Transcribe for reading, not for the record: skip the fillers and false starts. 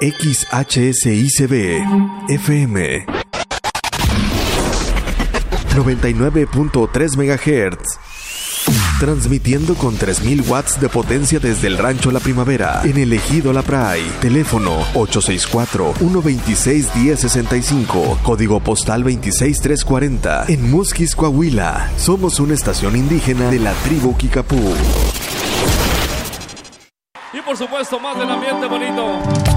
XHSICB FM 99.3 MHz. Transmitiendo con 3000 watts de potencia desde el Rancho La Primavera, en el Ejido La Pray. Teléfono 864-126-1065. Código postal 26340. En Musquis, Coahuila. Somos una estación indígena de la tribu Kickapoo. Y por supuesto, más del ambiente bonito.